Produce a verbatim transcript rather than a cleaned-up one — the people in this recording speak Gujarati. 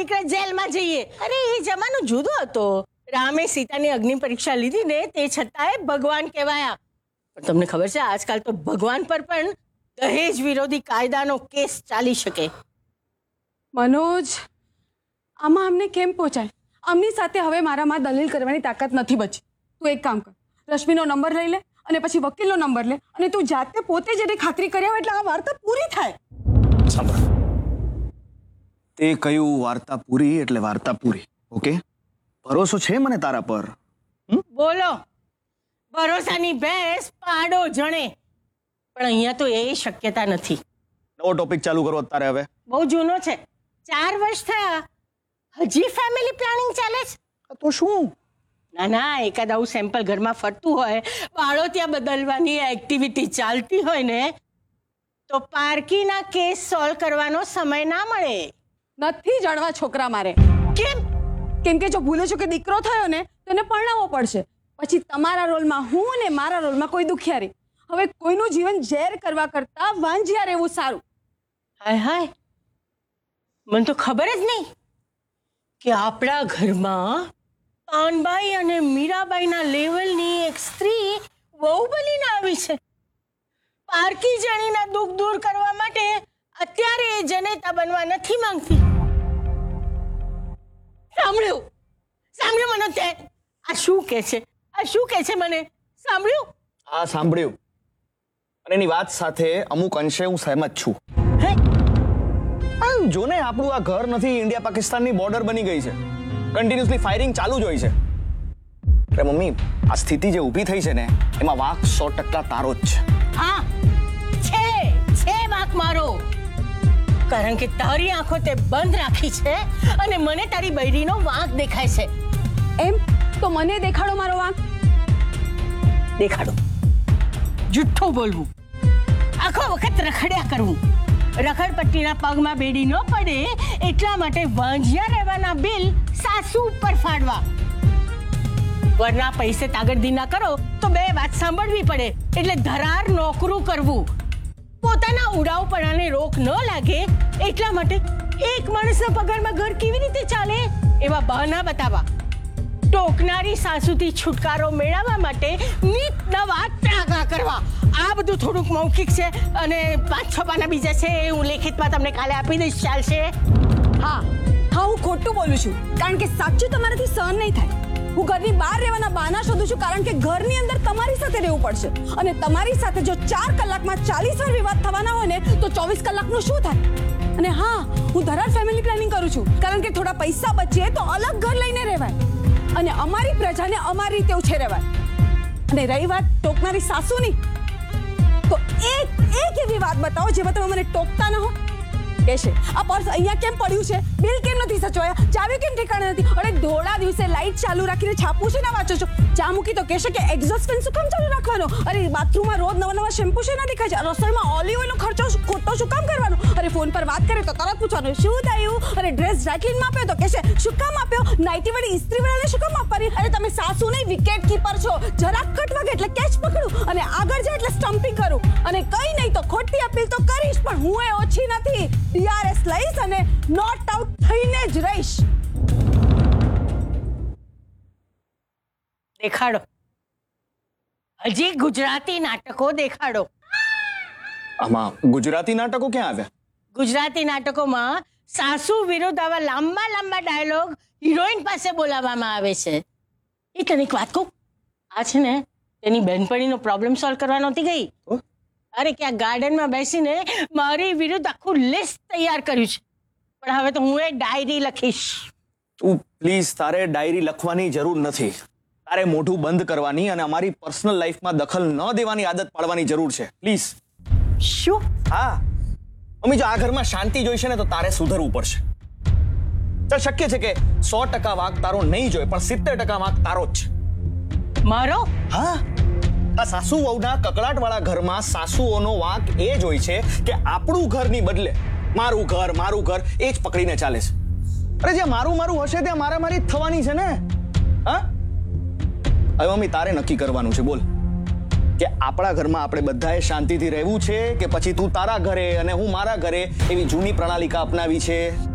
દીકરા જેલમાં જઈએ. અરે એ જમાનો જુદો હતો. રામે સીતાની અગ્નિ પરીક્ષા લીધી ને તે છતાંય ભગવાન કહેવાયા. પણ તમને ખબર છે આજકાલ તો ભગવાન પર પણ દહેજ વિરોધી કાયદાનો કેસ ચાલી શકે. મનોજ, આમાં અમને કેમ પહોંચાય? આમની સાથે હવે મારામાં દલીલ કરવાની તાકાત નથી બચી. તું એક કામ કર, રશ્મિનો નંબર લઈ લે અને પછી વકીલનો નંબર લે અને તું જાતે પોતે જ એની ખાતરી કર્યા એટલે આ વાર્તા પૂરી થાય. સાંભળ, તે કહ્યું વાર્તા પૂરી એટલે વાર્તા પૂરી. ઓકે, ભરોસો છે મને તારા પર. બોલો, ભરોસાની ભેંસ પાડો જણે. પણ અહીંયા તો એ શક્યતા નથી. નવો ટોપિક ચાલુ કરો અત્યારે. હવે બહુ જૂનો છે, ચાર વર્ષ થયા, હજી ફેમિલી પ્લાનિંગ ચાલે છે. તો શું? ના ના, એકાદ આવું સેમ્પલ ઘરમાં ફરતું હોય, બાળો ત્યાં બદલવાની એક્ટિવિટી ચાલતી હોય ને, તો પારકીના કેસ સોલ્વ કરવાનો સમય ના મળે. નથી જાણવા છોકરા મારે. કેમ? કેમ કે જો ભૂલે છો કે દીકરો થયો ને તો એને પરણાવવો પડશે. પછી તમારા રોલમાં હું ને મારા રોલમાં કોઈ દુખિયારી. હવે કોઈનું જીવન ઝેર કરવા કરતા વાંજિયા રહેવું સારું. હાય હાય, મને તો ખબર જ નહીં કે આપણા ઘરમાં પાનબાઈ અને મીરાબાઈના લેવલની એક સ્ત્રી વહુ બનીને આવી છે. પારકી જણીના દુઃખ દૂર કરવા માટે અત્યારે એ જનેતા બનવા નથી માંગતી. સાંભળ્યું? સાંભળ્યું મને? તે આ શું કે છે? આ શું કે છે મને? સાંભળ્યું? આ સાંભળ્યું, અને એની વાત સાથે અમુક અંશે હું સહેમત છું. હે, જો ને આપણું આ ઘર નથી, ઇન્ડિયા પાકિસ્તાનની બોર્ડર બની ગઈ છે. કન્ટિન્યુઅસલી ફાયરિંગ ચાલુ જ હોય છે. અરે મમ્મી, આ સ્થિતિ જે ઊભી થઈ છે ને એમાં વાંક સો ટકા તારો જ છે. હા છે, છે વાંક મારો. કારણ કે તારી આંખો તે બંધ રાખી છે અને મને તારી બૈરીનો વાંક દેખાય છે. એમ તો મને દેખાડો મારો વાંક. દેખાડો. જુઠ્ઠું બોલવું, આખો વખત રખડ્યા કરવું, રખડપટ્ટીના પગમાં બેડી ન પડે એટલા માટે વાંજિયા રહેવાના બિલ સાસુ ઉપર ફાડવા. વરના પૈસે તાગડધી ના કરો તો બે વાત સાંભળવી પડે એટલે ધરાર નોકરું કરવું. પોતાના ઉડાવપણાને રોક ન લાગે એટલા માટે એક માણસના પગારમાં ઘર કેવી રીતે ચાલે એવા બહાના બતાવવા. ટોકનારી સાસુથી છુટકારો મેળવવા માટે નીત નવા ત્રાગા કરવા. આ બધું થોડુંક મૌખિક છે અને પાંચ છ પાના બીજા છે એ હું લેખિતમાં તમને કાલે આપી દઈશ. ચાલશે? હા હા, હું ખોટું બોલું છું કારણ કે સાચું તમારાથી સહન નહીં થાય. હું ઘરની બહાર રહેવાના બહાના શોધું છું કારણ કે ઘરની અંદર તમારી સાથે રહેવું પડશે. અને તમારી સાથે જો ચાર કલાકમાં ચાલીસ વાર વિવાદ થવાના હોય ને તો ચોવીસ કલાકનું શું થાય? અને હા, હું ધરાર ફેમિલી પ્લાનિંગ કરું છું કારણ કે થોડા પૈસા બચે તો અલગ ઘર લઈને રહેવાય અને અમારી પ્રજાને અમારી રીતે ઉછેરવાય. અને રહી વાત ટોકનારી સાસુની, તો એક એક એવી વાત બતાવો જેમાં તમે મને ટોકતા ન હો. કહેશે આ પર્સ અહીંયા કેમ પડ્યું છે, બિલ કેમ નથી સચવાયા, ચાવી કેમ ઠેકાણે નથી, અરે ધોળા દિવસે લાઈટ ચાલુ રાખીને છાપું છે ના વાંચો છો, ચા મૂકી તો કહેશે કે એક્ઝોસ્ટ ફેન શું કામ ચાલુ રાખવાનો, અરે બાથરૂમમાં રોજ નવા નવા શેમ્પુ છે ના દેખાય છે, રસોઈમાં ઓલિવ ઓઇલનો ખર્ચો ખોટો શું કામ કરવાનો, અરે ફોન પર વાત કરે તો તરત પૂછવાનું શું થયું, અરે ડ્રેસ ડ્રાયક્લીનમાં આપ્યો તો કહેશે શું કામ આપ્યો, નાઇટી વાળી ઇસ્ત્રી વાળાને શું કામ આપવાની, અરે તમે સાસુ નહીં વિકેટ કીપર છો, જરાક કટ વાગે એટલે કેચ પકડું અને આગળ જાય એટલે સ્ટમ્પિંગ કરું અને કઈ નહીં તો ખોટી અપીલ તો કરીશ પણ હું એ ઓછી નથી, ડીઆરએસ લઈશ અને નોટ આઉટ થઈને જ રહીશ. દેખાડો, હજી ગુજરાતી નાટકો દેખાડો. આમાં ગુજરાતી નાટકો ક્યાં આવ્યા? ગુજરાતી નાટકોમાં સાસુ વિરુદ્ધ આવા લાંબા લાંબા ડાયલોગ હિરોઈન પાસે બોલાવવામાં આવે છે. એ તને એક વાત કહું, આ છે ને તેની બહેનપણીનો પ્રોબ્લેમ સોલ્વ કરવા નહોતી ગઈ, અરે ક્યાં ગાર્ડનમાં બેસીને મારી વિરુદ્ધ આખું લિસ્ટ તૈયાર કર્યું છે. પણ હવે તો હું એ ડાયરી લખીશ. તું પ્લીઝ, તારે ડાયરી લખવાની જરૂર નથી. તારે મોઢું બંધ કરવાની અને અમારી પર્સનલ લાઈફમાં દખલ ન દેવાની આદત પાડવાની જરૂર છે. પ્લીઝ. શું? હા મમ્મી, જો આ ઘરમાં શાંતિ જોઈશે ને તો તારે સુધરવું પડશે. ચાલ, શક્ય છે કે સો ટકા વાંક તારો નહીં જોય પણ સિત્તેર ટકા વાંક તારો જ છે. મારો? હા, આ સાસુ વહુના કકડાટ વાળા ઘરમાં સાસુઓનો વાંક એ જ હોય છે કે આપણું ઘરની બદલે મારું ઘર મારું ઘર એ જ પકડીને ચાલે છે. અરે જ્યાં મારું મારું હશે ત્યાં મારા મારી જ થવાની છે ને. હા, હવે મમ્મી તારે નક્કી કરવાનું છે. બોલ કે આપણા ઘરમાં આપણે બધાએ શાંતિથી રહેવું છે કે પછી તું તારા ઘરે અને હું મારા ઘરે એવી જૂની પ્રણાલિકા અપનાવી છે?